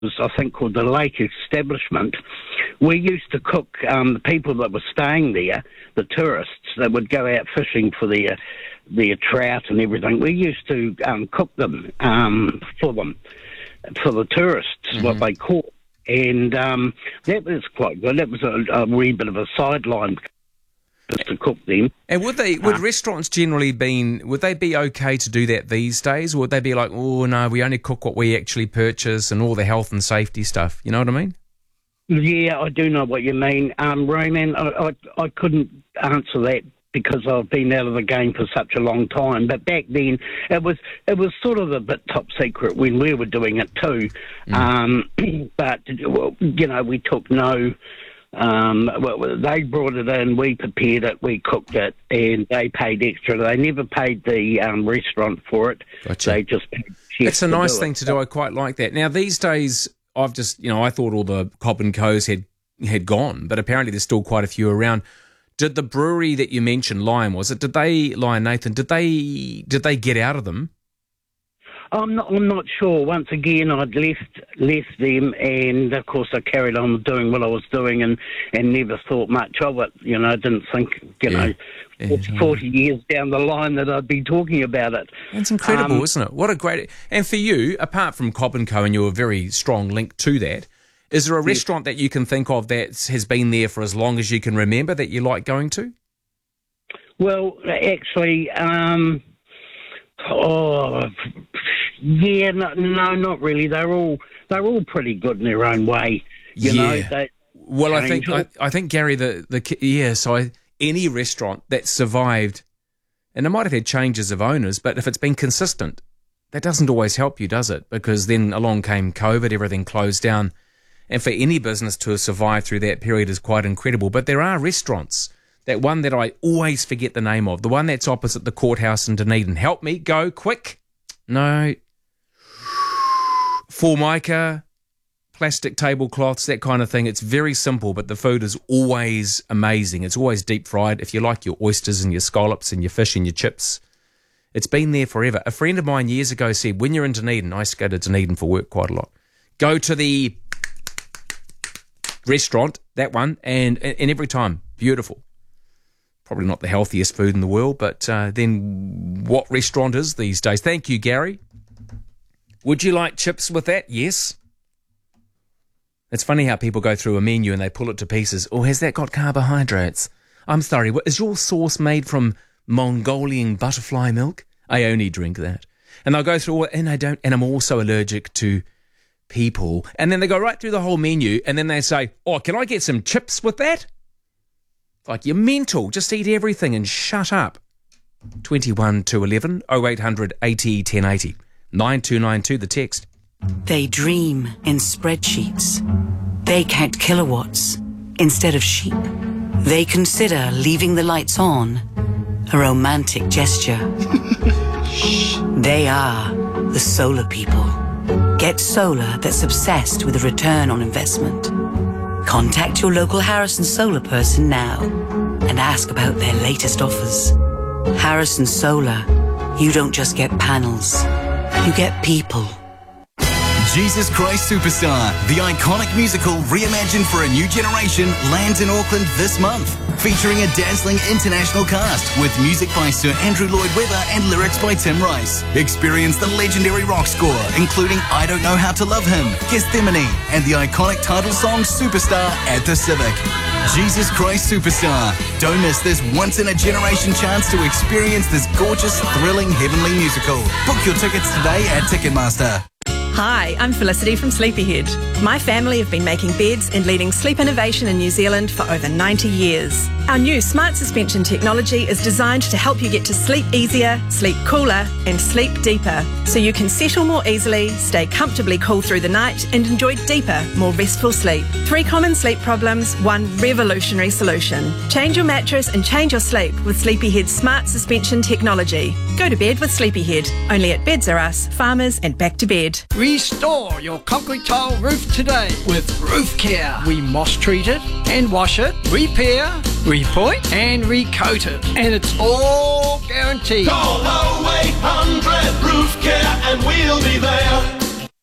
I think, called the Lake Establishment. We used to cook the people that were staying there, the tourists that would go out fishing for their trout and everything. We used to cook them for the tourists, what they caught. And that was quite good. That was a wee bit of a sideline just to cook them. And would restaurants generally would they be okay to do that these days? Or would they be like, oh no, we only cook what we actually purchase and all the health and safety stuff? You know what I mean? Yeah, I do know what you mean. Roman, I couldn't answer that because I've been out of the game for such a long time. But back then, it was sort of a bit top secret when we were doing it too. But, you know, we took no... they brought it in, we prepared it, we cooked it, and they paid extra. They never paid the restaurant for it. Gotcha. They just paid chefs. It's a nice thing to do. I quite like that. Now, these days, I've just, you know, I thought all the Cobb and Co's had gone, but apparently there's still quite a few around. Did the brewery that you mentioned, Lion, Lion Nathan, did they get out of them? I'm not sure. Once again, I'd left them, and of course I carried on doing what I was doing, and never thought much of it. You know, I didn't think, 40 years down the line that I'd be talking about it. It's incredible, isn't it? What a great... And for you, apart from Cobb and Co, and you're a very strong link to that, is there a restaurant that you can think of that has been there for as long as you can remember that you like going to? Well, actually, yeah, no, not really. They're all pretty good in their own way. You know. Well, I think Gary, any restaurant that survived, and it might have had changes of owners, but if it's been consistent, that doesn't always help you, does it? Because then along came COVID, everything closed down, and for any business to have survived through that period is quite incredible. But there are restaurants. That one that I always forget the name of, the one that's opposite the courthouse in Dunedin. Help me, go, quick. No. Formica, plastic tablecloths, that kind of thing. It's very simple, but the food is always amazing. It's always deep fried. If you like your oysters and your scallops and your fish and your chips, it's been there forever. A friend of mine years ago said, when you're in Dunedin, I used to go to Dunedin for work quite a lot, go to the restaurant, that one, and every time, beautiful. Probably not the healthiest food in the world, but then what restaurant is these days? Thank you, Gary. Would you like chips with that? Yes. It's funny how people go through a menu and they pull it to pieces. Oh, has that got carbohydrates? I'm sorry, is your sauce made from Mongolian butterfly milk? I only drink that. And they'll go through, and I don't, and I'm also allergic to people. And then they go right through the whole menu, and then they say, oh, can I get some chips with that? Like, you're mental. Just eat everything and shut up. 21 to 11, 0800 80 1080. 9292, the text. They dream in spreadsheets. They count kilowatts instead of sheep. They consider leaving the lights on a romantic gesture. They are the solar people. Get solar that's obsessed with a return on investment. Contact your local Harrison Solar person now and ask about their latest offers. Harrison Solar, you don't just get panels, you get people. Jesus Christ Superstar, the iconic musical reimagined for a new generation, lands in Auckland this month. Featuring a dazzling international cast with music by Sir Andrew Lloyd Webber and lyrics by Tim Rice. Experience the legendary rock score, including I Don't Know How to Love Him, Gethsemane, and the iconic title song Superstar at the Civic. Jesus Christ Superstar. Don't miss this once-in-a-generation chance to experience this gorgeous, thrilling, heavenly musical. Book your tickets today at Ticketmaster. Hi, I'm Felicity from Sleepyhead. My family have been making beds and leading sleep innovation in New Zealand for over 90 years. Our new smart suspension technology is designed to help you get to sleep easier, sleep cooler, and sleep deeper, so you can settle more easily, stay comfortably cool through the night, and enjoy deeper, more restful sleep. 3 common sleep problems, 1 revolutionary solution. Change your mattress and change your sleep with Sleepyhead's smart suspension technology. Go to bed with Sleepyhead, only at Beds R Us, Farmers, and Back to Bed. Restore your concrete tile roof today with Roof Care. We moss treat it and wash it, repair, repoint and recoat it. And it's all guaranteed. Call 0800 Roof Care and we'll be there.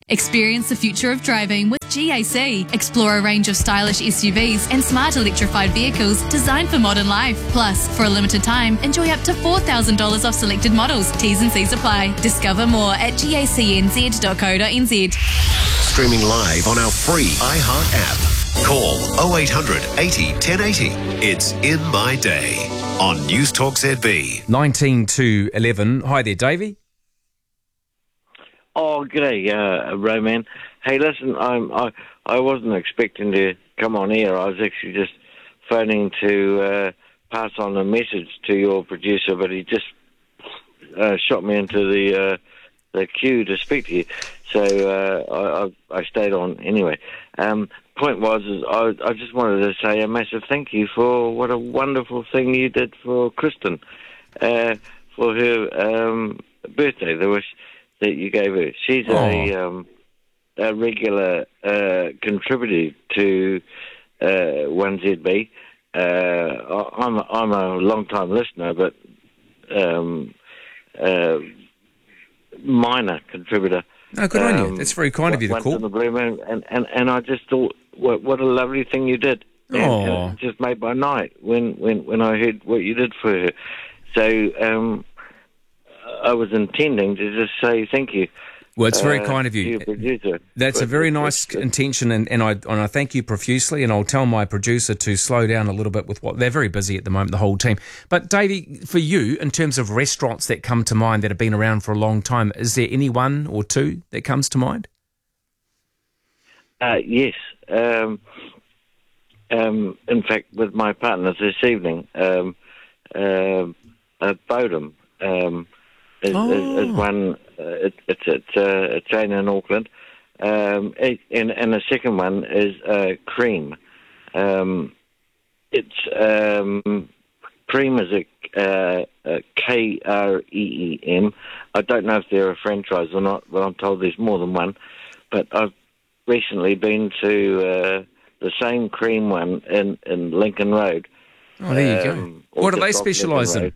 Experience the future of driving with GAC. Explore a range of stylish SUVs and smart electrified vehicles designed for modern life. Plus, for a limited time, enjoy up to $4,000 off selected models. T's and C's apply. Discover more at gacnz.co.nz. Streaming live on our free iHeart app. Call 0800 80 1080. It's In My Day on News Talk ZB. 19 to 11. Hi there, Davey. Oh, g'day, Roman. Hey, listen, I wasn't expecting to come on air. I was actually just phoning to pass on a message to your producer, but he just shot me into the queue to speak to you. So I stayed on anyway. Point was, I just wanted to say a massive thank you for what a wonderful thing you did for Kristen for her birthday. The wish that you gave her. She's a regular contributor to 1ZB. I'm a long-time listener, but minor contributor. Oh, good on you. That's very kind of you to call. In the blue moon, and I just thought, what a lovely thing you did. And it just made my night when I heard what you did for her. So I was intending to just say thank you. Well, it's very kind of you. To your producer. That's a very nice intention, and I thank you profusely, and I'll tell my producer to slow down a little bit with what they're very busy at the moment, the whole team. But Davey, for you, in terms of restaurants that come to mind that have been around for a long time, is there any one or two that comes to mind? Yes. In fact, with my partners this evening, Bodum is one. It's a chain in Auckland, and the second one is Cream. Cream is a KREEM. I don't know if they're a franchise or not, but I'm told there's more than one. But I've recently been to the same Cream one in Lincoln Road. Oh, there you go. What do they specialise in?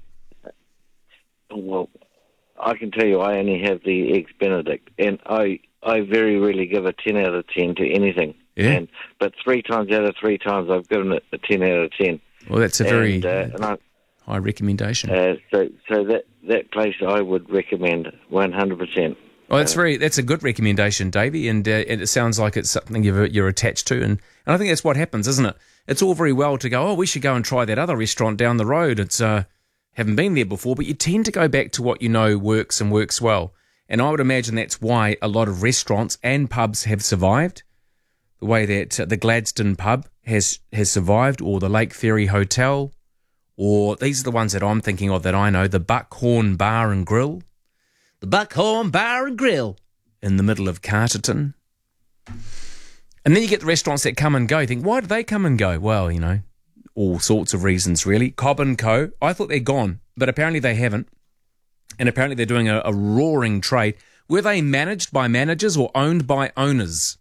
Well, I can tell you I only have the Eggs Benedict, and I very rarely give a 10 out of 10 to anything. Yeah. But 3 times out of 3 times I've given it a 10 out of 10. Well, that's a very high recommendation. So that place I would recommend 100%. Well, that's a good recommendation, Davey, and it sounds like it's something you're attached to, and I think that's what happens, isn't it? It's all very well to go, we should go and try that other restaurant down the road. It's haven't been there before, but you tend to go back to what you know works and works well. And I would imagine that's why a lot of restaurants and pubs have survived. The way that the Gladstone pub has survived, or the Lake Ferry Hotel, or these are the ones that I'm thinking of that I know, the Buckhorn Bar and Grill. The Buckhorn Bar and Grill in the middle of Carterton. And then you get the restaurants that come and go. You think, why do they come and go? Well, all sorts of reasons, really. Cobb & Co., I thought they're gone, but apparently they haven't. And apparently they're doing a roaring trade. Were they managed by managers or owned by owners?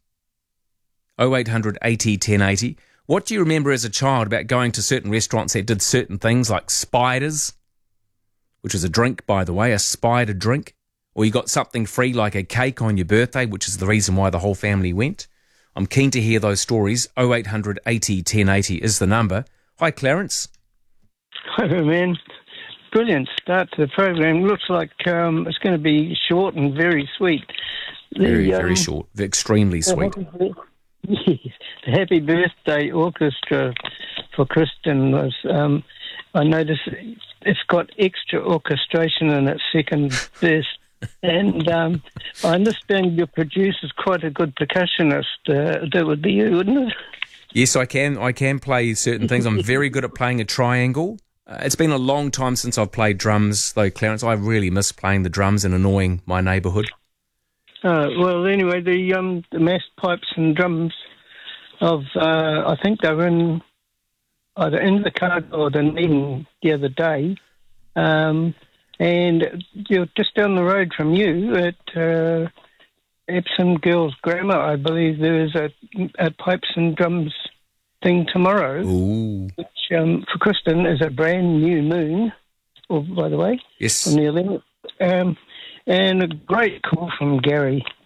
0800 80 1080. What do you remember as a child about going to certain restaurants that did certain things like spiders, which is a drink, by the way, a spider drink, or you got something free like a cake on your birthday, which is the reason why the whole family went? I'm keen to hear those stories. 0800 80 1080 is the number. Hi, Clarence. Hi, man. Brilliant start to the program. Looks like it's going to be short and very sweet. Very short. Extremely sweet. Yes. The Happy Birthday Orchestra for Kristen was, I noticed it's got extra orchestration in its second verse. And I understand your producer's quite a good percussionist. That would be you, wouldn't it? Yes, I can. I can play certain things. I'm very good at playing a triangle. It's been a long time since I've played drums, though, Clarence. I really miss playing the drums and annoying my neighbourhood. Well, anyway, the mass pipes and drums of, I think they were in either in the car or the meeting the other day. And you're just down the road from you at Epsom Girls Grammar, I believe there is a pipes and drums thing tomorrow. Ooh. Which for Kristen is a brand new moon, by the way. Yes. On the 11th. And a great call from Gary.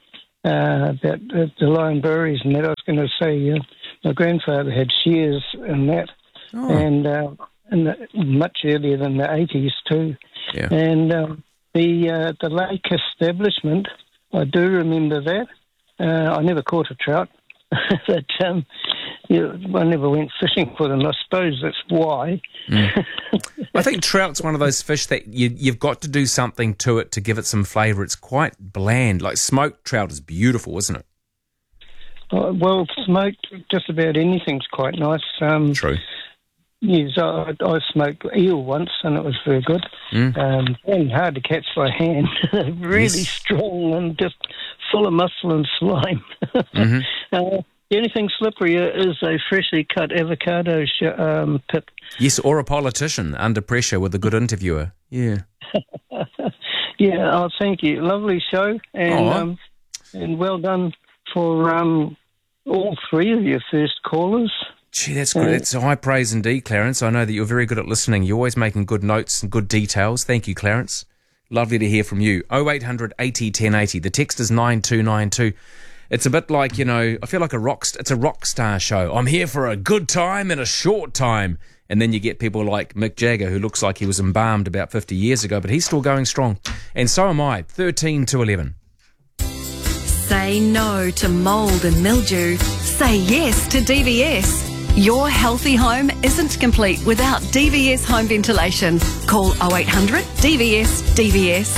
about the Lion Breweries and that. I was going to say my grandfather had shares in that, and much earlier than the 80s too. Yeah. And the lake establishment, I do remember that. I never caught a trout, but I never went fishing for them. I suppose that's why. I think trout's one of those fish that you've got to do something to it to give it some flavour. It's quite bland. Like smoked trout is beautiful, isn't it? Well, smoked, just about anything's quite nice. True. Yes, I smoked eel once, and it was very good. And hard to catch by hand. Really strong and just full of muscle and slime. The only thing slippery is a freshly cut avocado pip. Yes, or a politician under pressure with a good interviewer. Yeah. Yeah, thank you. Lovely show, and well done for all three of your first callers. Gee, that's good. That's high praise indeed, Clarence. I know that you're very good at listening. You're always making good notes and good details. Thank you, Clarence. Lovely to hear from you. 0800 80 1080. The text is 9292. It's a bit like, I feel like it's a rock star show. I'm here for a good time in a short time. And then you get people like Mick Jagger, who looks like he was embalmed about 50 years ago, but he's still going strong. And so am I, 13 to 11. Say no to mould and mildew. Say yes to DVS. Your healthy home isn't complete without DVS home ventilation. Call 0800 DVS DVS.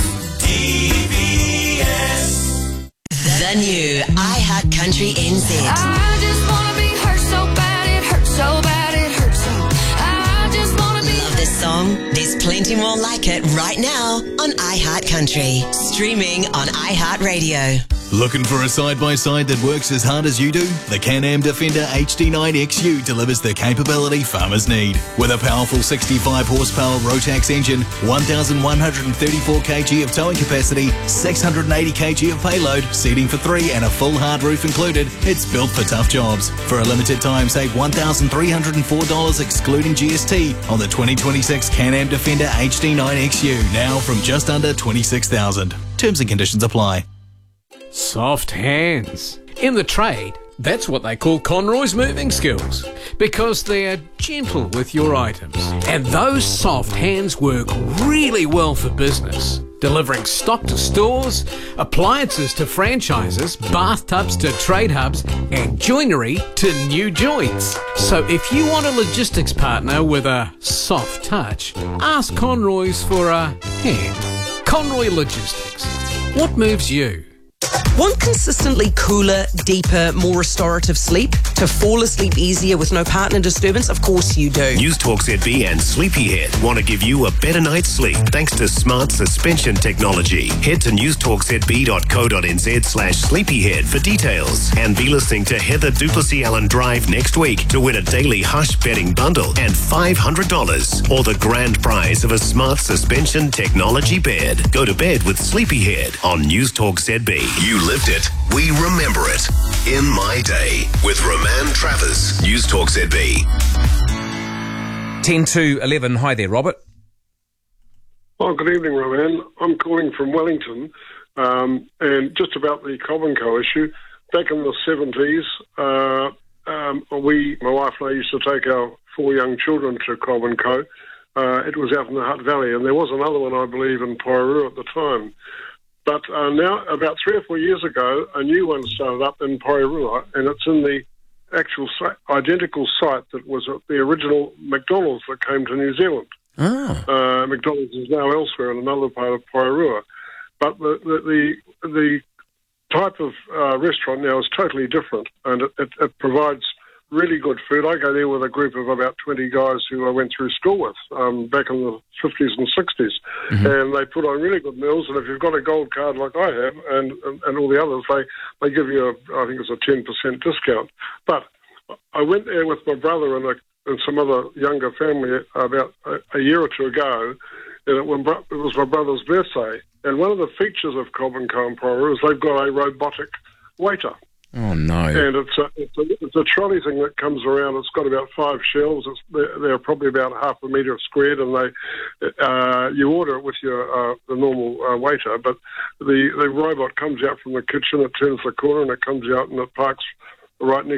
DVS. The new iHeart Country NZ. I just want to be hurt so bad, it hurts so bad, it hurts so. I just want to be. Love this song? There's plenty more like it right now on iHeart Country. Streaming on iHeart Radio. Looking for a side-by-side that works as hard as you do? The Can-Am Defender HD9 XU delivers the capability farmers need. With a powerful 65 horsepower Rotax engine, 1,134 kg of towing capacity, 680 kg of payload, seating for 3 and a full hard roof included, it's built for tough jobs. For a limited time, save $1,304 excluding GST on the 2026 Can-Am Defender HD9 XU, now from just under $26,000. Terms and conditions apply. Soft hands. In the trade, that's what they call Conroy's moving skills, because they're gentle with your items. And those soft hands work really well for business, delivering stock to stores, appliances to franchises, bathtubs to trade hubs, and joinery to new joints. So if you want a logistics partner with a soft touch, ask Conroy's for a hand. Conroy Logistics. What moves you? Want consistently cooler, deeper, more restorative sleep? To fall asleep easier with no partner disturbance? Of course you do. News Talk ZB and Sleepyhead want to give you a better night's sleep thanks to smart suspension technology. Head to newstalkzb.co.nz/sleepyhead for details. And be listening to Heather Duplessis Allen Drive next week to win a daily Hush betting bundle and $500 or the grand prize of a smart suspension technology bed. Go to bed with Sleepyhead on News Talk ZB. You lived it. We remember it. In My Day with Roman Travers. News Talk ZB. 10 to 11. Hi there, Robert. Oh, good evening, Roman. I'm calling from Wellington, and just about the Cobb & Co issue. Back in the 70s, my wife and I used to take our 4 young children to Cobb & Co. It was out in the Hutt Valley, and there was another one, I believe, in Porirua at the time. But now, about 3 or 4 years ago, a new one started up in Porirua, and it's in the actual identical site that was at the original McDonald's that came to New Zealand. Oh. McDonald's is now elsewhere in another part of Porirua. But the type of restaurant now is totally different, and it provides really good food. I go there with a group of about 20 guys who I went through school with back in the 50s and 60s. Mm-hmm. And they put on really good meals. And if you've got a gold card like I have and all the others, they give you, I think it's a 10% discount. But I went there with my brother and some other younger family about a year or two ago. And it was my brother's birthday. And one of the features of Cobb & Co. in Porirua is they've got a robotic waiter. Oh, no. And it's a trolley thing that comes around. It's got about 5 shelves. They're probably about half a metre squared, and you order it with the normal waiter, but the robot comes out from the kitchen, it turns the corner, and it comes out and it parks right next